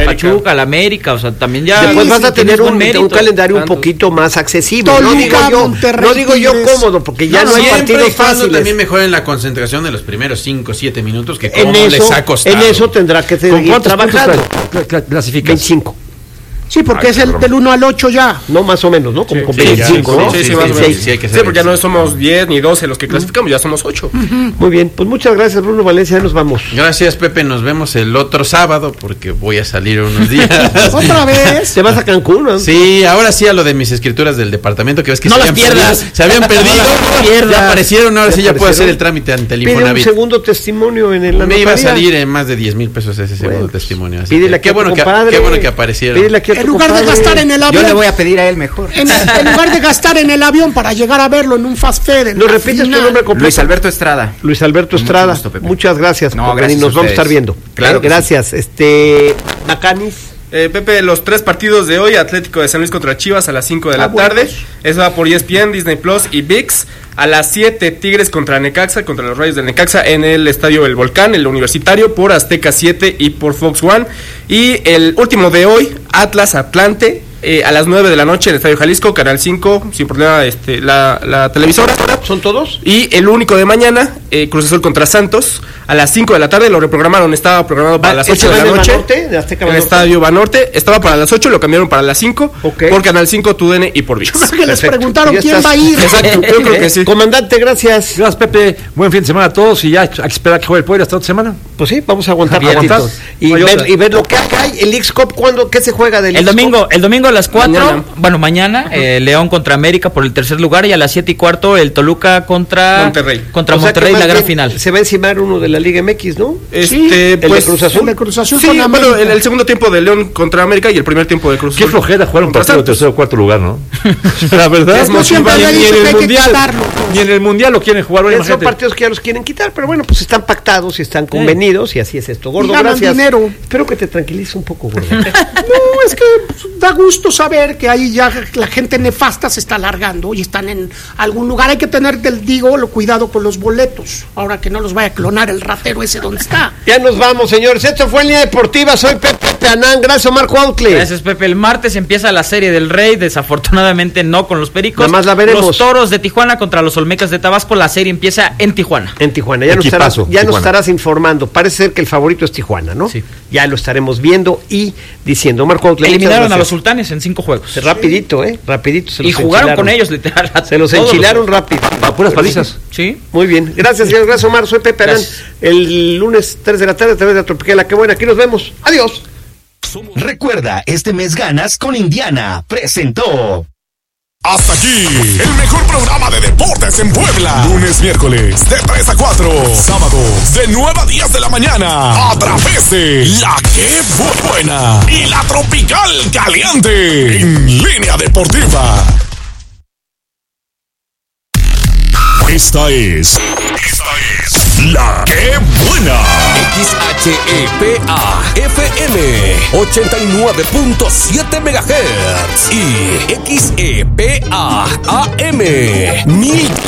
Pachuca, al América, o sea, también ya... Después vas a tener un calendario un poquito más accesible. No digo yo cómodo, porque ya no hay partidos fáciles. También mejoren la concentración de los primeros 5 o 7 minutos, que como les ha costado. En eso tendrá que seguir trabajando. Clasificas. 25. Sí, porque es el del 1 al 8 ya. No, más o menos, ¿no? Como con 25, ¿no? Sí, más o menos. Sí, porque ya no somos 10 ni 12 los que clasificamos, ya somos 8. Muy bien, pues muchas gracias, Bruno Valencia, ya nos vamos. Gracias, Pepe, nos vemos el otro sábado, porque voy a salir unos días. ¿Otra vez? ¿Te vas a Cancún, no? Sí, ahora sí a lo de mis escrituras del departamento, que ves que no las pierdas. Se habían perdido, ya aparecieron, ahora sí ya puedo hacer el trámite ante el Infonavit. Pide un segundo testimonio en la Me iba a salir en más de 10,000 pesos ese segundo testimonio. Pídele aquí, qué bueno que aparecieron. Pídele aquí, en lugar de gastar en el avión. Yo le voy a pedir a él mejor. En lugar de gastar en el avión para llegar a verlo en un fast food. ¿Nos repites tu nombre completo? Luis Alberto Estrada. Luis Alberto Estrada. Muchas gracias. No, gracias. Nos vamos a estar viendo. Claro. Gracias. Macanis. Pepe, los 3 partidos de hoy: Atlético de San Luis contra Chivas a las 5 de la tarde. Bueno. Eso va por ESPN, Disney Plus y ViX. A las 7, Tigres contra Necaxa, contra los Rayos del Necaxa en el Estadio El Volcán, el Universitario, por Azteca 7 y por Fox One. Y el último de hoy, Atlas Atlante, a las 9 de la noche en el Estadio Jalisco, Canal 5, sin problema, la televisora. ¿Son todos? Y el único de mañana, Cruz Azul contra Santos, a las 5 de la tarde, lo reprogramaron, estaba programado para las 8 de la noche. En el Estadio Banorte, estaba para las 8, lo cambiaron para las 5, por Canal 5, TUDN y por ViX. Yo creo que les preguntaron quién va a ir. Exacto, yo creo que sí. Comandante, gracias. Gracias, Pepe. Buen fin de semana a todos y ya hay que esperar que juegue el Puebla esta otra semana. Pues sí, vamos a aguantar y ver lo que hay. El X-Cup, ¿qué se juega del domingo? El domingo a las 4, mañana, León contra América por el tercer lugar, y a las 7:15 el Toluca contra Monterrey, la gran final. Se va a encimar uno de la Liga MX, ¿no? El de Cruz Azul. El de Cruz Azul. Sí, bueno, el segundo tiempo de León contra América y el primer tiempo de Cruz Azul. Qué flojera jugar un partido de tercer o cuarto lugar, ¿no? La verdad, ni en el Mundial lo quieren jugar. Son partidos que ya los quieren quitar, pero bueno, pues están pactados y están convenidos y así es esto. Gordo, gracias. Dinero. Espero que te tranquilice un poco, Gordo. No, es que da gusto saber que ahí ya la gente nefasta se está alargando y están en algún lugar. Hay que tener, cuidado con los boletos, ahora que no los vaya a clonar el ratero ese donde está. Ya nos vamos, señores. Esto fue Línea Deportiva. Soy Pepe Anán. Gracias, Marco Aucle. Gracias, Pepe. El martes empieza la Serie del Rey. Desafortunadamente no con los Pericos. Nada más la veremos. Los Toros de Tijuana contra los Olmecas de Tabasco. La serie empieza en Tijuana. Ya nos estarás informando. Parece ser que el favorito es Tijuana, ¿no? Sí. Ya lo estaremos viendo y diciendo. Marco Aucle. Eliminaron a los Sultanes en 5 juegos. Rapidito, rapidito. Y jugaron con ellos, literal. Se los enchilaron rápido. A puras palizas. Sí. Muy bien. Gracias, señor. Gracias, Omar. Soy Pepe Anán. El lunes 3 de la tarde a través de la Tropicala. Qué buena. Aquí nos vemos. Adiós. Recuerda, este mes ganas con Indiana. Presentó. Hasta aquí, el mejor programa de deportes en Puebla. Lunes, miércoles, de 3 a 4. Sábados, de 9 a 10 de la mañana. A través de La Que Buena y La Tropical Caliente. En Línea Deportiva. Esta es La Que Buena. XHEPA FM 89.7 MHz y XEPA AM 1000